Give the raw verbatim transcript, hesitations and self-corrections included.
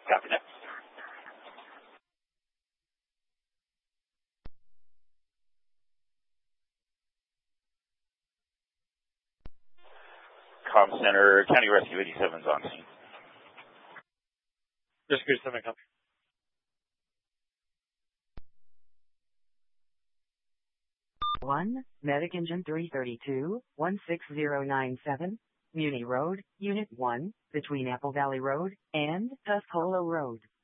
Copy that. Com Center, County Rescue eighty-seven is on scene. Rescue seven, copy. one, Medic Engine three thirty-two, one six zero nine seven, Muni Road, Unit one, between Apple Valley Road and Tuscola Road.